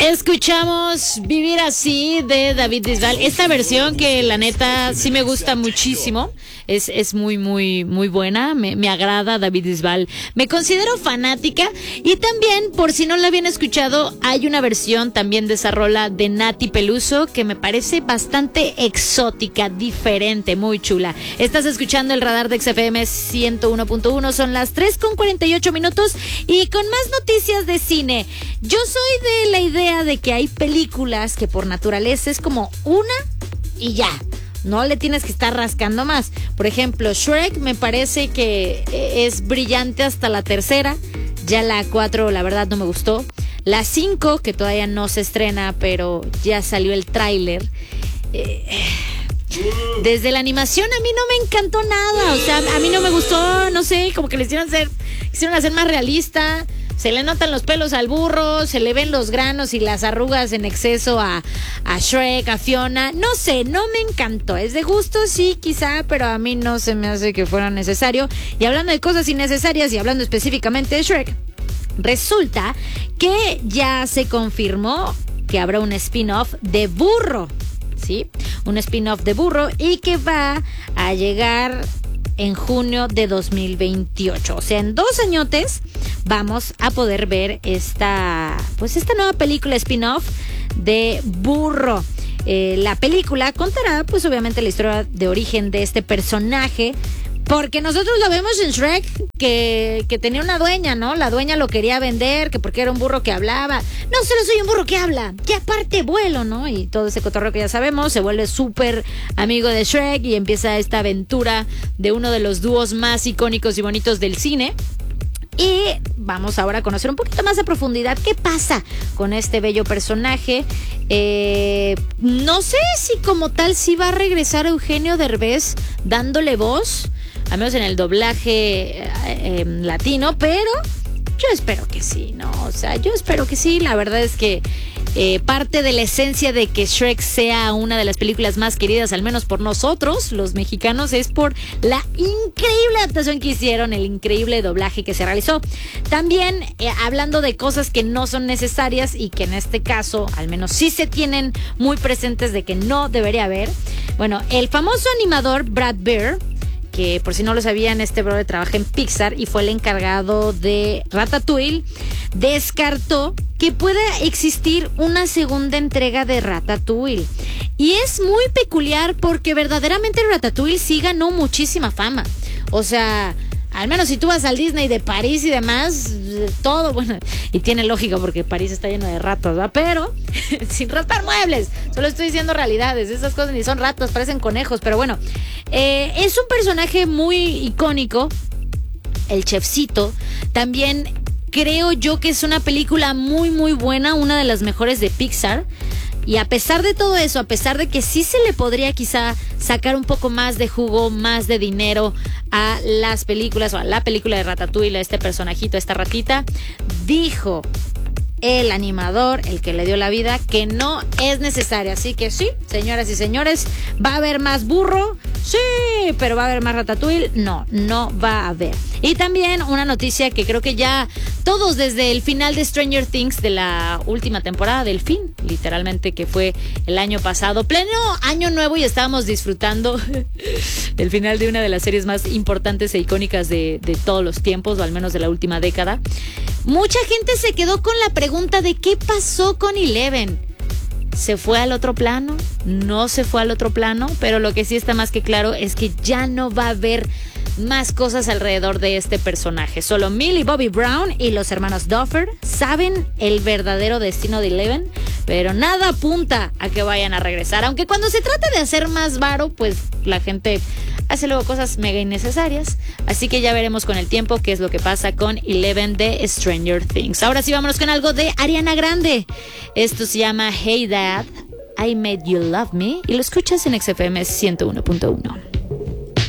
Escuchamos Vivir Así de David Bisbal. Esta versión que la neta sí me gusta muchísimo. Es muy, muy, muy buena. Me agrada David Bisbal. Me considero fanática. Y también, por si no la habían escuchado, hay una versión también de esa rola de Nati Peluso que me parece bastante exótica, diferente, muy chula. Estás escuchando el radar de XFM 101.1. Son las 3:48 y con más noticias de cine. Yo soy de la idea de que hay películas que por naturaleza es como una y ya. No le tienes que estar rascando más. Por ejemplo, Shrek me parece que es brillante hasta la tercera. Ya la 4, la verdad, no me gustó. La 5, que todavía no se estrena, pero ya salió el tráiler. Desde la animación a mí no me encantó nada. O sea, a mí no me gustó, no sé, como que quisieron hacer más realista. Se le notan los pelos al burro, se le ven los granos y las arrugas en exceso a Shrek, a Fiona. No sé, no me encantó. Es de gusto, sí, quizá, pero a mí no se me hace que fuera necesario. Y hablando de cosas innecesarias y hablando específicamente de Shrek, resulta que ya se confirmó que habrá un spin-off de Burro, ¿sí? Un spin-off de Burro y que va a llegar en junio de 2028. O sea, en 2 añotes vamos a poder ver esta nueva película spin-off de Burro. La película contará, pues obviamente, la historia de origen de este personaje, porque nosotros lo vemos en Shrek, que tenía una dueña, ¿no? La dueña lo quería vender, que porque era un burro que hablaba. No, solo soy un burro que habla, que aparte vuelo, ¿no? Y todo ese cotorreo que ya sabemos, se vuelve súper amigo de Shrek y empieza esta aventura de uno de los dúos más icónicos y bonitos del cine. Y vamos ahora a conocer un poquito más a profundidad qué pasa con este bello personaje. No sé si como tal sí va a regresar Eugenio Derbez dándole voz, al menos en el doblaje latino, pero yo espero que sí, ¿no? O sea, yo espero que sí. La verdad es que parte de la esencia de que Shrek sea una de las películas más queridas, al menos por nosotros, los mexicanos, es por la increíble adaptación que hicieron, el increíble doblaje que se realizó. También hablando de cosas que no son necesarias y que en este caso, al menos sí se tienen muy presentes de que no debería haber. Bueno, el famoso animador Brad Bird, que por si no lo sabían, este brother trabaja en Pixar y fue el encargado de Ratatouille, descartó que pueda existir una segunda entrega de Ratatouille. Y es muy peculiar porque verdaderamente Ratatouille sí ganó muchísima fama. O sea, al menos si tú vas al Disney de París y demás, todo, bueno, y tiene lógica porque París está lleno de ratas, ¿verdad? Pero sin raspar muebles, solo estoy diciendo realidades, esas cosas ni son ratas, parecen conejos, pero bueno, es un personaje muy icónico, el chefcito. También creo yo que es una película muy, muy buena, una de las mejores de Pixar. Y a pesar de todo eso, a pesar de que sí se le podría quizá sacar un poco más de jugo, más de dinero a las películas o a la película de Ratatouille, a este personajito, a esta ratita, dijo el animador, el que le dio la vida, que no es necesaria. Así que sí, señoras y señores, ¿va a haber más burro? Sí, pero ¿va a haber más Ratatouille? No, no va a haber. Y también una noticia que creo que ya todos desde el final de Stranger Things, de la última temporada, del fin, literalmente, que fue el año pasado, pleno año nuevo, y estábamos disfrutando el final de una de las series más importantes e icónicas de todos los tiempos, o al menos de la última década. Mucha gente se quedó con la pregunta de qué pasó con Eleven. ¿Se fue al otro plano? ¿No se fue al otro plano? Pero lo que sí está más que claro es que ya no va a haber más cosas alrededor de este personaje. Solo Millie Bobby Brown y los hermanos Duffer saben el verdadero destino de Eleven, pero nada apunta a que vayan a regresar. Aunque cuando se trata de hacer más varo, pues la gente hace luego cosas mega innecesarias. Así que ya veremos con el tiempo qué es lo que pasa con Eleven de Stranger Things. Ahora sí, vámonos con algo de Ariana Grande. Esto se llama Hey Dad, I Made You Love Me, y lo escuchas en XFM 101.1.